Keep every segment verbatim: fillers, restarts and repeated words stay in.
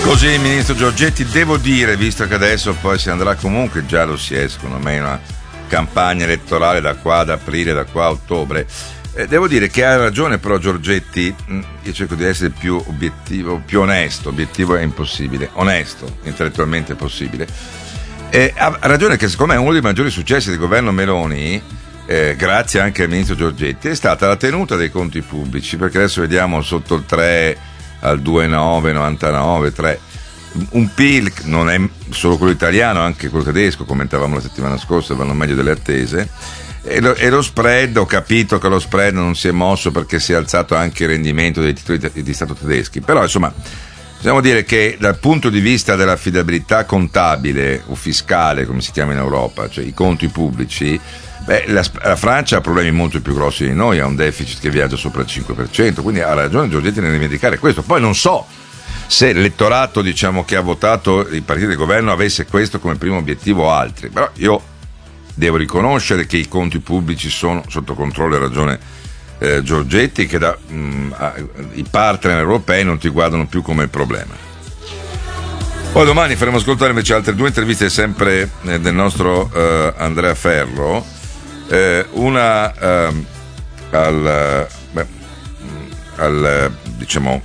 Così il ministro Giorgetti, devo dire, visto che adesso poi si andrà comunque, già lo si è secondo me, in una campagna elettorale da qua ad aprile, da qua a ottobre, eh, devo dire che ha ragione però Giorgetti, mh, io cerco di essere più obiettivo, più onesto, obiettivo è impossibile, onesto, intellettualmente è possibile, eh, ha ragione che secondo me uno dei maggiori successi del governo Meloni, eh, grazie anche al ministro Giorgetti, è stata la tenuta dei conti pubblici, perché adesso vediamo sotto il tre al due virgola nove novantanove, tre, un P I L non è solo quello italiano, anche quello tedesco, commentavamo la settimana scorsa, vanno meglio delle attese, e lo, e lo spread, ho capito che lo spread non si è mosso perché si è alzato anche il rendimento dei titoli di, di Stato tedeschi, però insomma possiamo dire che dal punto di vista dell'affidabilità contabile o fiscale, come si chiama in Europa, cioè i conti pubblici, beh, la, la Francia ha problemi molto più grossi di noi, ha un deficit che viaggia sopra il cinque per cento, quindi ha ragione Giorgetti nel rivendicare questo. Poi non so se l'elettorato, diciamo, che ha votato i partiti del governo avesse questo come primo obiettivo o altri, però io devo riconoscere che i conti pubblici sono sotto controllo, ha ragione eh, Giorgetti, che da, mh, a, i partner europei non ti guardano più come il problema. Poi domani faremo ascoltare invece altre due interviste sempre eh, del nostro eh, Andrea Ferro, eh, una eh, al, beh, al diciamo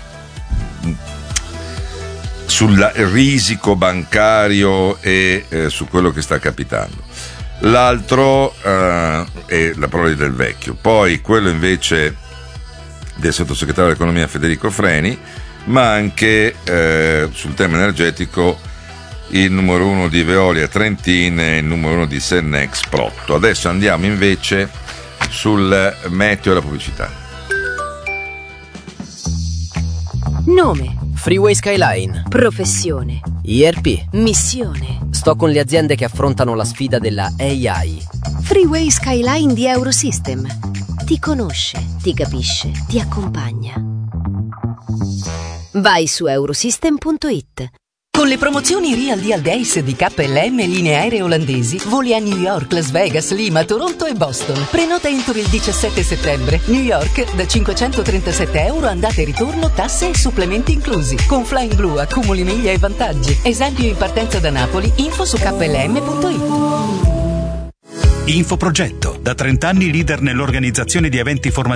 sul risico bancario e eh, su quello che sta capitando, l'altro eh, è la parola del vecchio, poi quello invece del sottosegretario dell'economia Federico Freni, ma anche eh, sul tema energetico il numero uno di Veolia Trentin e il numero uno di Sennex Protto. Adesso andiamo invece sul meteo e la pubblicità. Nome: Freeway Skyline. professione: I R P. missione: Sto con le aziende che affrontano la sfida della A I. Freeway Skyline di Eurosystem. Ti conosce, ti capisce, ti accompagna. Vai su eurosystem punto it. Con le promozioni Real Deal Days di K L M linee aeree olandesi, voli a New York, Las Vegas, Lima, Toronto e Boston. Prenota entro il diciassette settembre. New York da cinquecentotrentasette euro andata e ritorno, tasse e supplementi inclusi. Con Flying Blue accumuli miglia e vantaggi. Esempio in partenza da Napoli. Info su K L M punto it. Infoprogetto, da trenta anni leader nell'organizzazione di eventi formativi